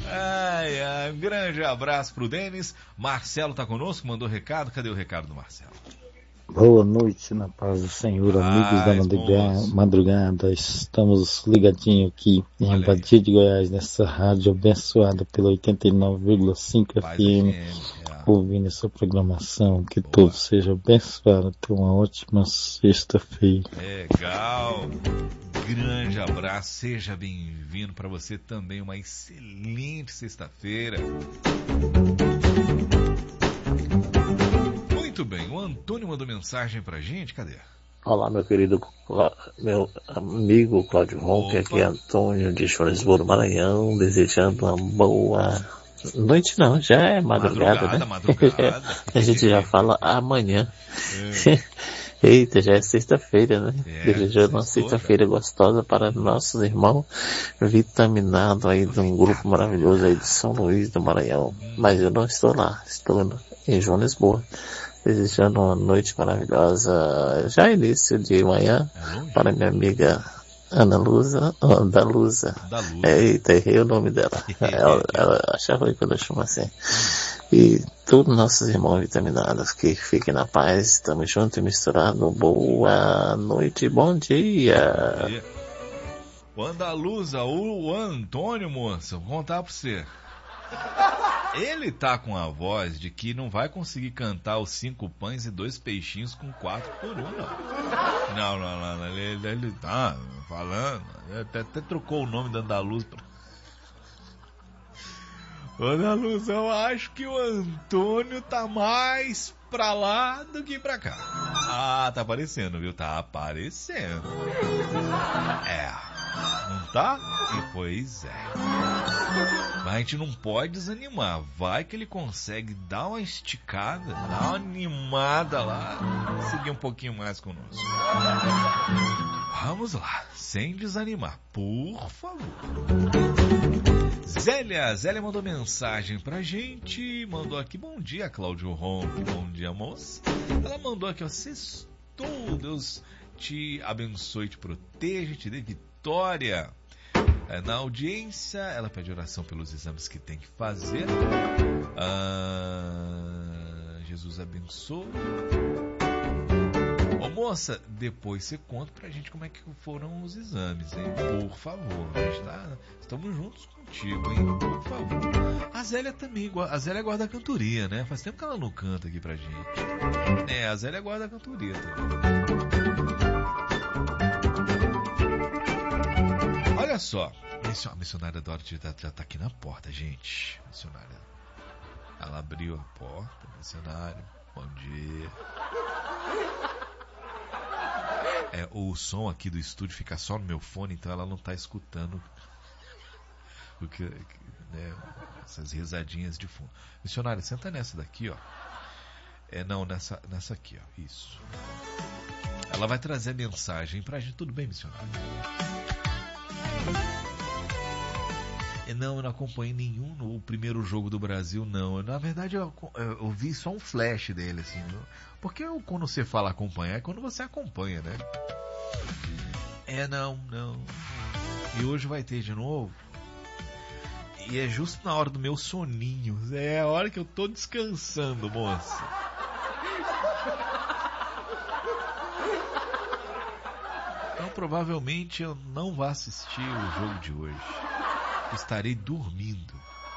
Ai, ai, um grande abraço pro Denis. Marcelo tá conosco, mandou recado. Cadê o recado do Marcelo? Boa noite, na paz do Senhor, amigos da madrugada. Estamos ligadinhos aqui em Abadia de Goiás, nessa rádio abençoada pela 89,5 FM, ouvindo essa programação. Que todos sejam abençoados. Tenham uma ótima sexta-feira. Legal. Grande abraço, seja bem-vindo para você também. Uma excelente sexta-feira. Muito bem, o Antônio mandou mensagem pra gente, cadê? Olá, meu querido, meu amigo Cláudio Ronque, aqui é Antônio de Joanesburgo, Maranhão, desejando uma boa noite, não, já é madrugada, né? Madrugada. A gente já fala amanhã. Eita, já é sexta-feira, né? Desejando uma sexta-feira gostosa para nossos irmãos vitaminados aí de um grupo maravilhoso aí de São Luís do Maranhão. Mas eu não estou lá, estou em Joanesburgo. Desejando uma noite maravilhosa, já início de manhã, para minha amiga Ana Lusa, da Lusa. Eita, errei o nome dela. Ela achava que eu chamo assim. E todos nossos irmãos vitaminados, que fiquem na paz, estamos juntos e misturados. Boa noite, bom dia. O Andaluza, o Antônio, moça, vou contar pra você. Ele tá com a voz de que não vai conseguir cantar os 5 pães e 2 peixinhos com 4 por 1, não. Não. Ele tá falando. Até trocou o nome da Andaluz pra... Andaluz, eu acho que o Antônio tá mais pra lá do que pra cá. Ah, tá aparecendo, viu? Tá aparecendo. Não tá? E pois é. Mas a gente não pode desanimar. Vai que ele consegue dar uma esticada, dar uma animada lá, seguir um pouquinho mais conosco. Vamos lá, sem desanimar, por favor. Zélia mandou mensagem pra gente. Mandou aqui, bom dia, Cláudio Ronque, bom dia, moça. Ela mandou aqui, ó, sextou, Deus te abençoe, te proteja, te dê vitória. Na audiência, ela pede oração pelos exames que tem que fazer. Jesus abençoe. Ô moça, depois você conta pra gente como é que foram os exames, hein? Por favor, estamos juntos contigo, hein? Por favor. A Zélia também, a Zélia guarda a cantoria, né? Faz tempo que ela não canta aqui pra gente. A Zélia guarda a cantoria também. Olha só, a missionária Dorothy já tá aqui na porta, gente. Missionária, ela abriu a porta, missionário, bom dia. O som aqui do estúdio fica só no meu fone, então ela não tá escutando o que, né, essas risadinhas de fundo. Missionária, senta nessa daqui, ó. Não, nessa aqui, ó. Isso. Ela vai trazer mensagem pra gente. Tudo bem, missionária? Não, eu não acompanhei nenhum no primeiro jogo do Brasil, não. Na verdade, eu vi só um flash dele, assim. Porque quando você fala acompanhar, é quando você acompanha, né? Não. E hoje vai ter de novo. E é justo na hora do meu soninho. É a hora que eu tô descansando, moça. Então, provavelmente, eu não vou assistir o jogo de hoje. Estarei dormindo.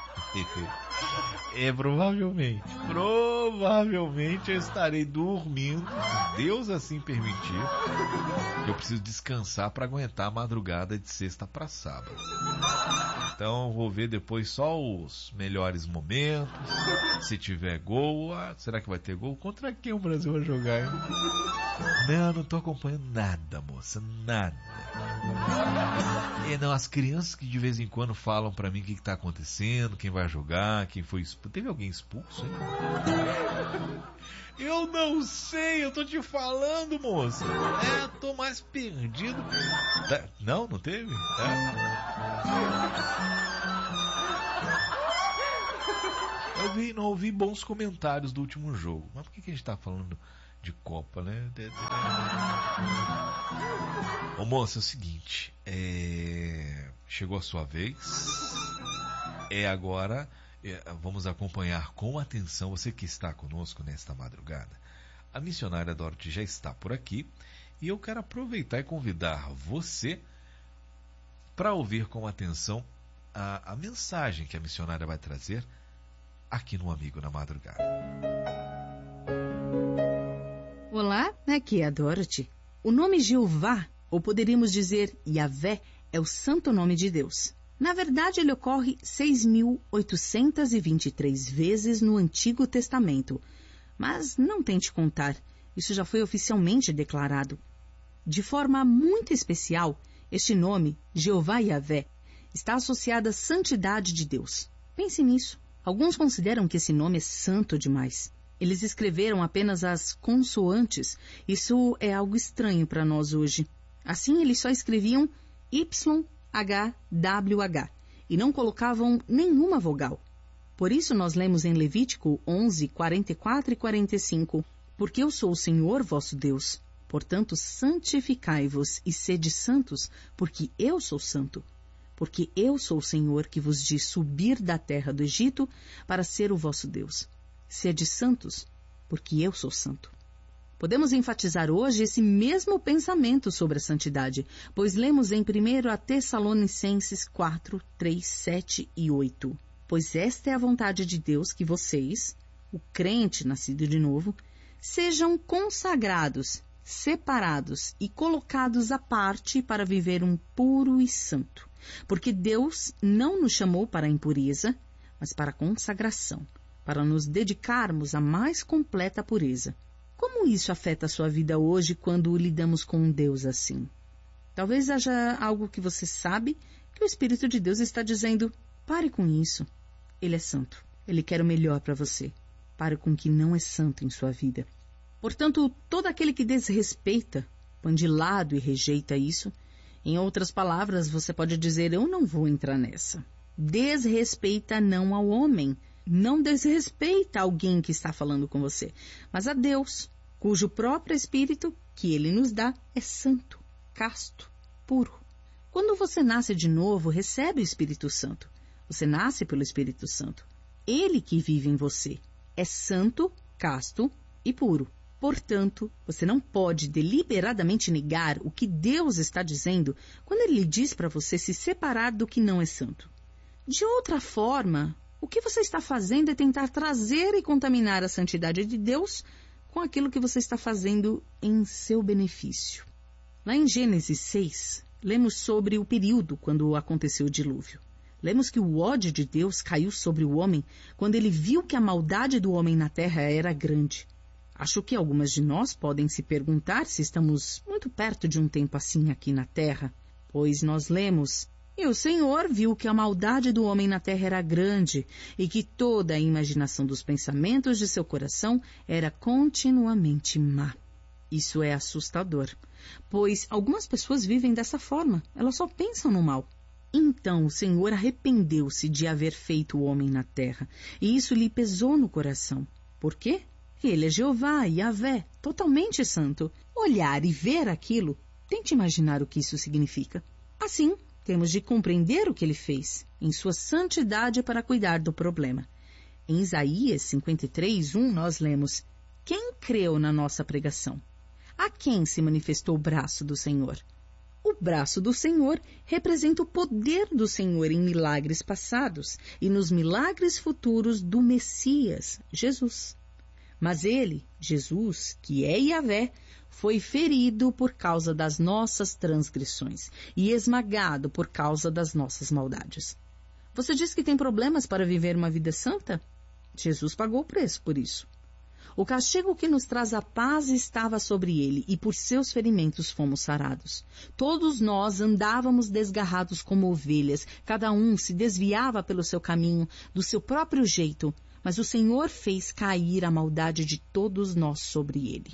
Provavelmente eu estarei dormindo, se Deus assim permitir. Eu preciso descansar para aguentar a madrugada de sexta para sábado. Então vou ver depois só os melhores momentos. Se tiver gol, será que vai ter gol? Contra quem o Brasil vai jogar, hein? Não tô acompanhando nada, moça, nada. As crianças que de vez em quando falam pra mim o que tá acontecendo, quem vai jogar, quem foi expulso. Teve alguém expulso, hein? Eu não sei, eu tô te falando, moça. Tô mais perdido. Não teve? Eu não ouvi bons comentários do último jogo. Mas por que a gente tá falando de Copa, né? Ô moça, é o seguinte, chegou a sua vez. Agora, vamos acompanhar com atenção, você que está conosco nesta madrugada. A missionária Dorothy já está por aqui e eu quero aproveitar e convidar você para ouvir com atenção a mensagem que a missionária vai trazer aqui no Amigo na Madrugada. Olá, aqui é a Dorothy. O nome Jeová, ou poderíamos dizer Yahvé, é o santo nome de Deus. Na verdade, ele ocorre 6.823 vezes no Antigo Testamento. Mas não tente contar, isso já foi oficialmente declarado. De forma muito especial, este nome, Jeová Yahvé, está associado à santidade de Deus. Pense nisso. Alguns consideram que esse nome é santo demais. Eles escreveram apenas as consoantes. Isso é algo estranho para nós hoje. Assim, eles só escreviam YHWH e não colocavam nenhuma vogal. Por isso nós lemos em Levítico 11, 44 e 45, porque eu sou o Senhor vosso Deus. Portanto, santificai-vos e sede santos, porque eu sou santo. Porque eu sou o Senhor que vos diz subir da terra do Egito para ser o vosso Deus. Sede santos, porque eu sou santo. Podemos enfatizar hoje esse mesmo pensamento sobre a santidade, pois lemos em 1 Tessalonicenses 4, 3, 7 e 8. Pois esta é a vontade de Deus que vocês, o crente nascido de novo, sejam consagrados, separados e colocados à parte para viver um puro e santo. Porque Deus não nos chamou para a impureza, mas para a consagração, para nos dedicarmos à mais completa pureza. Como isso afeta a sua vida hoje quando lidamos com um Deus assim? Talvez haja algo que você sabe que o Espírito de Deus está dizendo: pare com isso. Ele é santo. Ele quer o melhor para você. Pare com o que não é santo em sua vida. Portanto, todo aquele que desrespeita, põe de lado e rejeita isso, em outras palavras, você pode dizer: eu não vou entrar nessa. Desrespeita não ao homem, não desrespeita alguém que está falando com você, mas a Deus, cujo próprio Espírito que Ele nos dá é santo, casto, puro. Quando você nasce de novo, recebe o Espírito Santo. Você nasce pelo Espírito Santo. Ele que vive em você é santo, casto e puro. Portanto, você não pode deliberadamente negar o que Deus está dizendo quando Ele lhe diz para você se separar do que não é santo. De outra forma, o que você está fazendo é tentar trazer e contaminar a santidade de Deus com aquilo que você está fazendo em seu benefício. Lá em Gênesis 6, lemos sobre o período quando aconteceu o dilúvio. Lemos que o ódio de Deus caiu sobre o homem quando ele viu que a maldade do homem na terra era grande. Acho que algumas de nós podem se perguntar se estamos muito perto de um tempo assim aqui na terra, pois nós lemos: e o Senhor viu que a maldade do homem na terra era grande e que toda a imaginação dos pensamentos de seu coração era continuamente má. Isso é assustador, pois algumas pessoas vivem dessa forma, elas só pensam no mal. Então o Senhor arrependeu-se de haver feito o homem na terra, e isso lhe pesou no coração. Por quê? Ele é Jeová, Yahvé, totalmente santo. Olhar e ver aquilo, tente imaginar o que isso significa. Assim, temos de compreender o que ele fez, em sua santidade para cuidar do problema. Em Isaías 53:1 nós lemos: quem creu na nossa pregação? A quem se manifestou o braço do Senhor? O braço do Senhor representa o poder do Senhor em milagres passados e nos milagres futuros do Messias, Jesus. Mas ele, Jesus, que é Yahvé, foi ferido por causa das nossas transgressões e esmagado por causa das nossas maldades. Você diz que tem problemas para viver uma vida santa? Jesus pagou o preço por isso. O castigo que nos traz a paz estava sobre ele, e por seus ferimentos fomos sarados. Todos nós andávamos desgarrados como ovelhas, cada um se desviava pelo seu caminho, do seu próprio jeito, mas o Senhor fez cair a maldade de todos nós sobre ele.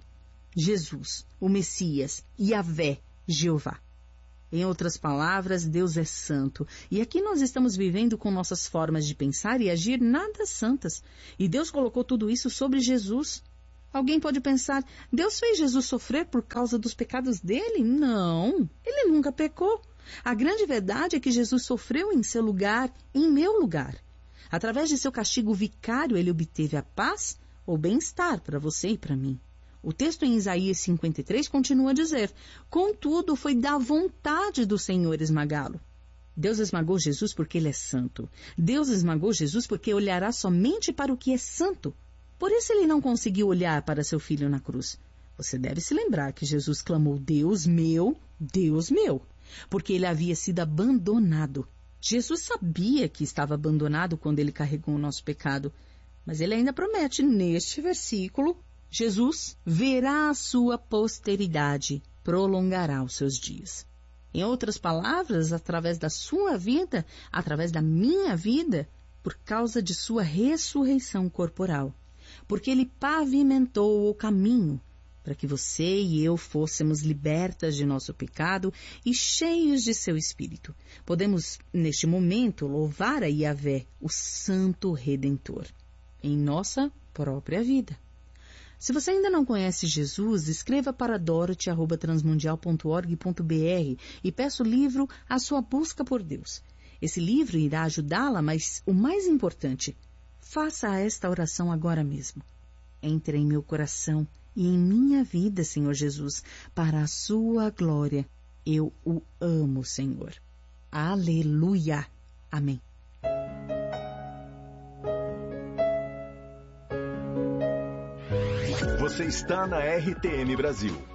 Jesus, o Messias, Yahvé, Jeová. Em outras palavras, Deus é santo. E aqui nós estamos vivendo com nossas formas de pensar e agir nada santas. E Deus colocou tudo isso sobre Jesus. Alguém pode pensar: Deus fez Jesus sofrer por causa dos pecados dele? Não, ele nunca pecou. A grande verdade é que Jesus sofreu em seu lugar, em meu lugar. Através de seu castigo vicário, ele obteve a paz ou bem-estar para você e para mim. O texto em Isaías 53 continua a dizer: contudo, foi da vontade do Senhor esmagá-lo. Deus esmagou Jesus porque ele é santo. Deus esmagou Jesus porque olhará somente para o que é santo. Por isso ele não conseguiu olhar para seu filho na cruz. Você deve se lembrar que Jesus clamou: Deus meu, porque ele havia sido abandonado. Jesus sabia que estava abandonado quando ele carregou o nosso pecado. Mas ele ainda promete neste versículo: Jesus verá a sua posteridade, prolongará os seus dias. Em outras palavras, através da sua vida, através da minha vida, por causa de sua ressurreição corporal. Porque ele pavimentou o caminho para que você e eu fôssemos libertas de nosso pecado e cheios de seu Espírito. Podemos, neste momento, louvar a Yahvé, o Santo Redentor, em nossa própria vida. Se você ainda não conhece Jesus, escreva para dorothy@transmundial.org.br e peça o livro A Sua Busca por Deus. Esse livro irá ajudá-la, mas o mais importante, faça esta oração agora mesmo. Entre em meu coração e em minha vida, Senhor Jesus, para a sua glória. Eu o amo, Senhor. Aleluia. Amém. Você está na RTM Brasil.